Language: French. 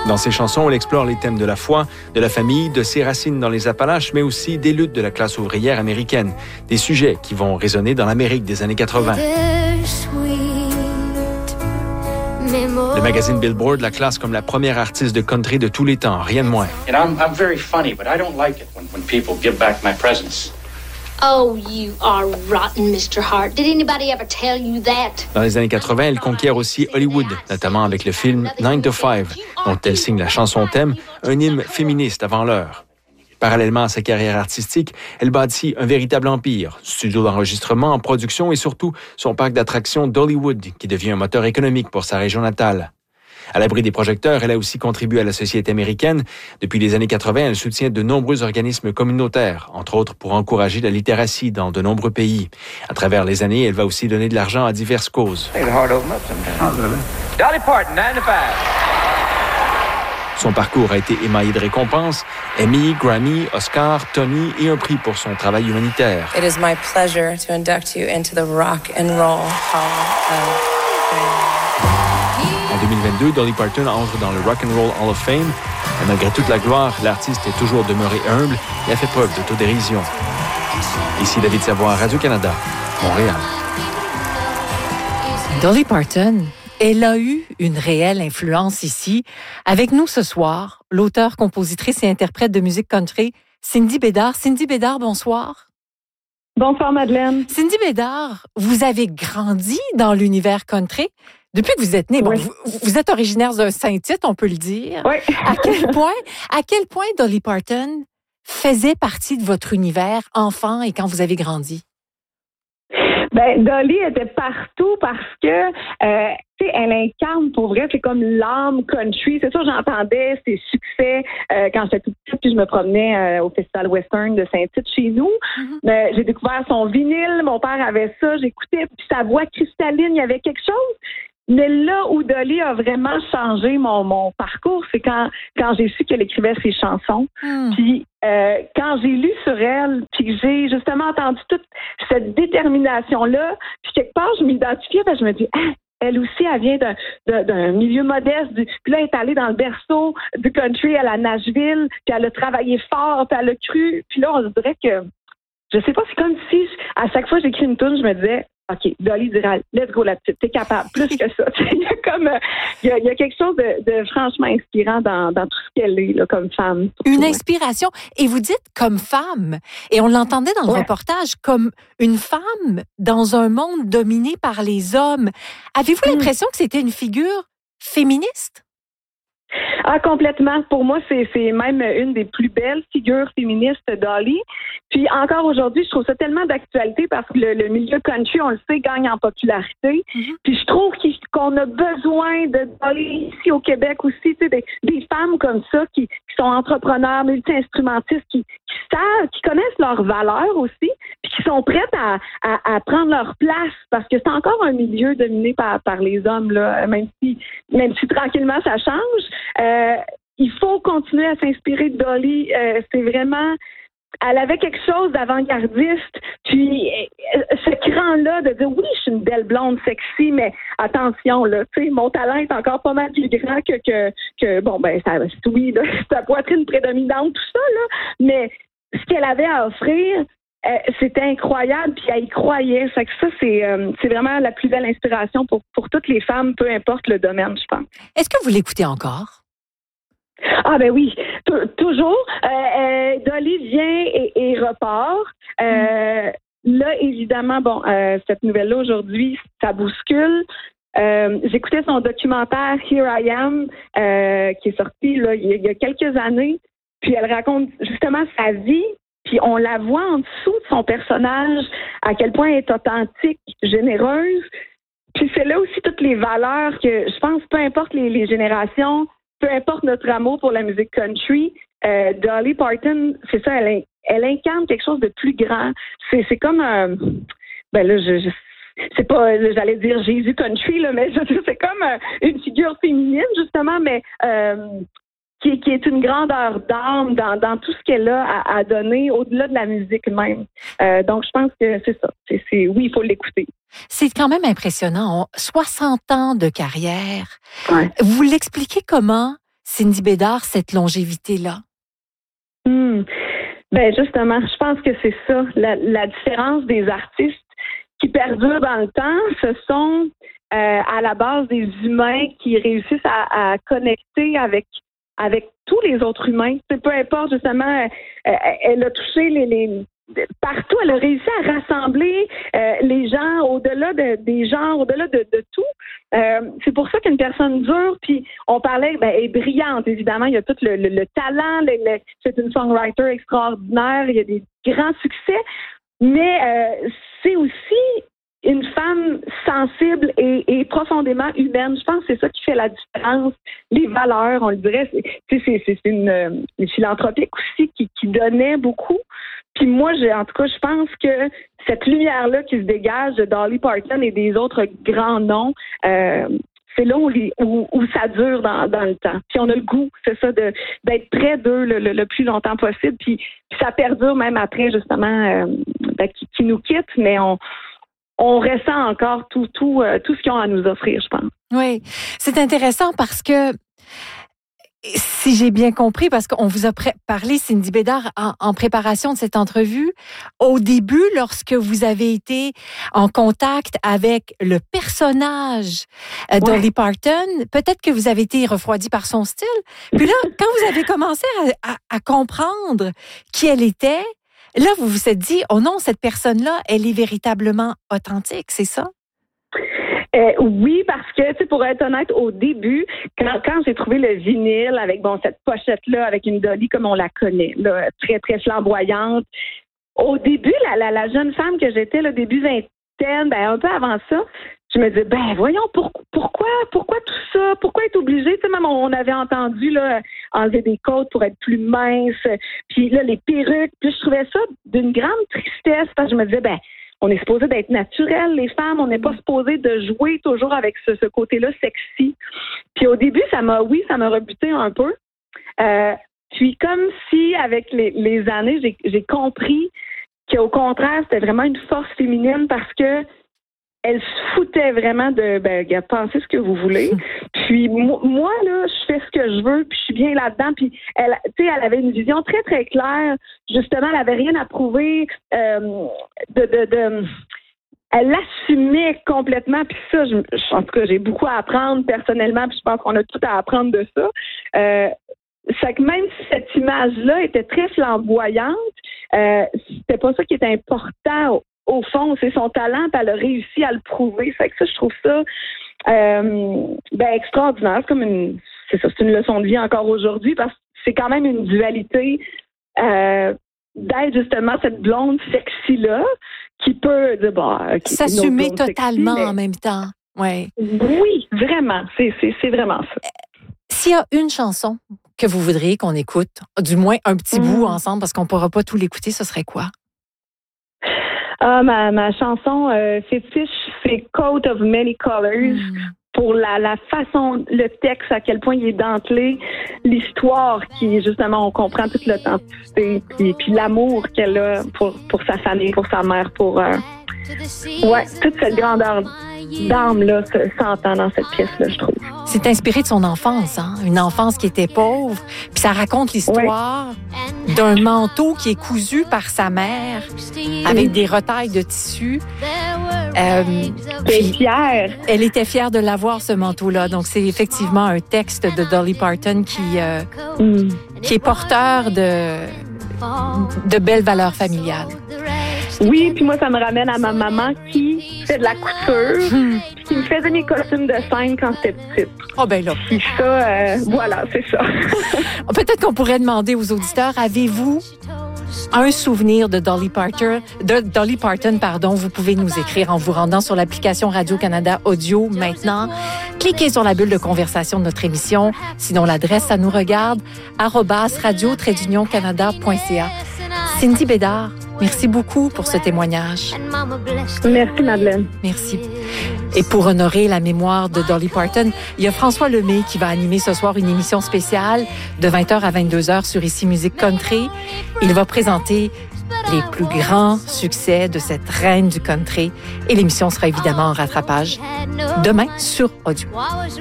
Dans ses chansons, elle explore les thèmes de la foi, de la famille, de ses racines dans les Appalaches, mais aussi des luttes de la classe ouvrière américaine. Des sujets qui vont résonner dans l'Amérique des années 80. Le magazine Billboard la classe comme la première artiste de country de tous les temps, rien de moins. I'm very funny, but I don't like it when people give back my presents. Oh, you are rotten, Mr. Hart. Did anybody ever tell you that? Dans les années 80, elle conquiert aussi Hollywood, notamment avec le film 9 to 5, dont elle signe la chanson thème, un hymne féministe avant l'heure. Parallèlement à sa carrière artistique, elle bâtit un véritable empire, studio d'enregistrement, en production et surtout son parc d'attractions d'Hollywood, qui devient un moteur économique pour sa région natale. À l'abri des projecteurs, elle a aussi contribué à la société américaine. Depuis les années 80, elle soutient de nombreux organismes communautaires, entre autres pour encourager la littératie dans de nombreux pays. À travers les années, elle va aussi donner de l'argent à diverses causes. Dolly Parton, 9 to 5. Son parcours a été émaillé de récompenses, Emmy, Grammy, Oscar, Tony et un prix pour son travail humanitaire. It is my pleasure to induct you into the Rock and Roll Hall of Fame. En 2022, Dolly Parton entre dans le Rock and Roll Hall of Fame. Et malgré toute la gloire, l'artiste est toujours demeuré humble et a fait preuve d'autodérision. Ici David Savoie, Radio-Canada, Montréal. Dolly Parton, elle a eu une réelle influence ici. Avec nous ce soir, l'auteure, compositrice et interprète de musique country, Cindy Bédard. Cindy Bédard, bonsoir. Bonsoir, Madeleine. Cindy Bédard, vous avez grandi dans l'univers country. Depuis que vous êtes née, oui. Bon, vous êtes originaire d'un Saint-Tite, on peut le dire. Oui. À quel point Dolly Parton faisait partie de votre univers enfant et quand vous avez grandi? Ben, Dolly était partout parce que, tu sais, elle incarne, pour vrai, c'est comme l'âme country. C'est sûr, j'entendais ses succès quand j'étais toute petite, puis je me promenais au Festival Western de Saint-Tite chez nous. Mm-hmm. J'ai découvert son vinyle, mon père avait ça, j'écoutais, puis sa voix cristalline, il y avait quelque chose. Mais là où Dolly a vraiment changé mon parcours, c'est quand j'ai su qu'elle écrivait ses chansons. Puis quand j'ai lu sur elle, puis que j'ai justement entendu toute cette détermination-là, puis quelque part, je m'identifiais, parce que je me dis, elle aussi, elle vient d'un milieu modeste. Puis là, elle est allée dans le berceau du country à la Nashville, puis elle a travaillé fort, puis elle a cru. Puis là, on se dirait que, je sais pas, c'est comme si, à chaque fois que j'écris une tune, je me disais, OK, Dolly dirait, let's go la petite, t'es capable, plus que ça. Il y a quelque chose de franchement inspirant dans tout ce qu'elle est là, comme femme. Une inspiration. Et vous dites comme femme, et on l'entendait dans le reportage, comme une femme dans un monde dominé par les hommes. Avez-vous l'impression que c'était une figure féministe? Ah, complètement. Pour moi, c'est même une des plus belles figures féministes, Dolly. Puis encore aujourd'hui, je trouve ça tellement d'actualité parce que le milieu country, on le sait, gagne en popularité. Mm-hmm. Puis je trouve qu'on a besoin de Dolly ici au Québec aussi, tu sais, des femmes comme ça qui sont entrepreneurs, multi-instrumentistes, qui savent, qui connaissent leurs valeurs aussi, puis qui sont prêtes à prendre leur place parce que c'est encore un milieu dominé par les hommes, là, même si tranquillement ça change. Il faut continuer à s'inspirer de Dolly. C'est vraiment... Elle avait quelque chose d'avant-gardiste, puis ce cran-là de dire, oui, je suis une belle blonde sexy, mais attention, là, tu sais, mon talent est encore pas mal plus grand que bon, ben, oui, là, sa poitrine prédominante, tout ça, là, mais ce qu'elle avait à offrir, c'était incroyable, puis elle y croyait. Fait que ça, c'est vraiment la plus belle inspiration pour toutes les femmes, peu importe le domaine, je pense. Est-ce que vous l'écoutez encore? Ah ben oui, toujours. Dolly vient et repart. Là, évidemment, bon, cette nouvelle-là aujourd'hui, ça bouscule. J'écoutais son documentaire Here I Am, qui est sorti là, il y a quelques années. Puis elle raconte justement sa vie. Puis on la voit en dessous de son personnage, à quel point elle est authentique, généreuse. Puis c'est là aussi toutes les valeurs que je pense, peu importe les générations, peu importe notre amour pour la musique country, Dolly Parton, c'est ça, elle incarne quelque chose de plus grand. C'est comme ben là, c'est pas, j'allais dire Jésus country, là, mais c'est comme une figure féminine, justement, mais qui est une grandeur d'âme dans tout ce qu'elle a à donner au-delà de la musique même. Donc, je pense que c'est ça. Oui, il faut l'écouter. C'est quand même impressionnant. 60 ans de carrière. Ouais. Vous l'expliquez comment Cindy Bédard, cette longévité-là? Ben justement, je pense que c'est ça. La différence des artistes qui perdurent dans le temps, ce sont à la base des humains qui réussissent à connecter avec tous les autres humains. Peu importe, justement, elle a touché partout, elle a réussi à rassembler les gens au-delà des genres, au-delà de tout. C'est pour ça qu'une personne dure, puis on parlait, elle est brillante, évidemment, il y a tout le talent, c'est une songwriter extraordinaire, il y a des grands succès, mais c'est aussi une femme sensible et profondément humaine. Je pense que c'est ça qui fait la différence. Les valeurs, on le dirait, c'est une philanthropique aussi qui donnait beaucoup. Puis moi, en tout cas, je pense que cette lumière-là qui se dégage de Dolly Parton et des autres grands noms, c'est là où ça dure dans le temps. Puis on a le goût, c'est ça, d'être près d'eux le plus longtemps possible. Puis ça perdure même après, justement, qui nous quittent, mais on ressent encore tout ce qu'ils ont à nous offrir, je pense. Oui, c'est intéressant parce que, si j'ai bien compris, parce qu'on vous a parlé, Cindy Bédard, en préparation de cette entrevue, au début, lorsque vous avez été en contact avec le personnage Dolly Parton, peut-être que vous avez été refroidi par son style. Puis là, quand vous avez commencé à comprendre qui elle était, là, vous vous êtes dit, oh non, cette personne-là, elle est véritablement authentique, c'est ça? Oui, parce que, pour être honnête, au début, quand j'ai trouvé le vinyle avec cette pochette-là, avec une Dolly comme on la connaît, là, très, très flamboyante, au début, la jeune femme que j'étais, le début vingtaine, un peu avant ça, je me disais, voyons, pourquoi tout ça? Pourquoi être obligé? Tu sais, même on avait entendu là, enlever des côtes pour être plus mince, puis là, les perruques, puis je trouvais ça d'une grande tristesse, parce que je me disais, on est supposé d'être naturel, les femmes, on n'est pas supposé de jouer toujours avec ce côté-là sexy. Puis au début, ça m'a rebuté un peu. Puis comme si, avec les années, j'ai compris qu'au contraire, c'était vraiment une force féminine parce que elle se foutait vraiment de pensez ce que vous voulez. Puis moi, là, je fais ce que je veux, puis je suis bien là-dedans. Puis elle avait une vision très, très claire. Justement, elle avait rien à prouver elle l'assumait complètement. Puis ça, en tout cas, j'ai beaucoup à apprendre personnellement, puis je pense qu'on a tout à apprendre de ça. C'est que même si cette image-là était très flamboyante, c'était pas ça qui était important au fond, c'est son talent, puis elle a réussi à le prouver. Fait que ça, je trouve ça extraordinaire. C'est une leçon de vie encore aujourd'hui, parce que c'est quand même une dualité d'être justement cette blonde sexy-là qui peut dire, s'assumer totalement sexy, en même temps. Ouais. Oui, vraiment. C'est vraiment ça. S'il y a une chanson que vous voudriez qu'on écoute, du moins un petit bout ensemble, parce qu'on ne pourra pas tout l'écouter, ce serait quoi? Ma chanson fétiche, c'est Coat of Many Colors. Pour la façon, le texte, à quel point il est dentelé, l'histoire qui, justement, on comprend toute l'authenticité, puis l'amour qu'elle a pour sa famille, pour sa mère, toute cette grandeur d'âme-là s'entend dans cette pièce-là, je trouve. C'est inspiré de son enfance, hein? Une enfance qui était pauvre. Puis ça raconte l'histoire d'un manteau qui est cousu par sa mère avec des retailles de tissu. Elle est fière. Elle était fière de l'avoir, ce manteau-là. Donc, c'est effectivement un texte de Dolly Parton qui est porteur de belles valeurs familiales. Oui, puis moi, ça me ramène à ma maman qui fait de la couture, qui me faisait mes costumes de scène quand j'étais petite. Oh ben là. Puis ça, voilà, c'est ça. Peut-être qu'on pourrait demander aux auditeurs, avez-vous un souvenir de Dolly Parton, vous pouvez nous écrire en vous rendant sur l'application Radio-Canada Audio maintenant. Cliquez sur la bulle de conversation de notre émission. Sinon, l'adresse, ça nous regarde, @radio-canada.ca. Cindy Bédard, merci beaucoup pour ce témoignage. Merci, Madeleine. Merci. Et pour honorer la mémoire de Dolly Parton, il y a François Lemay qui va animer ce soir une émission spéciale de 20h à 22h sur Ici Musique Country. Il va présenter les plus grands succès de cette reine du country. Et l'émission sera évidemment en rattrapage demain sur Audio.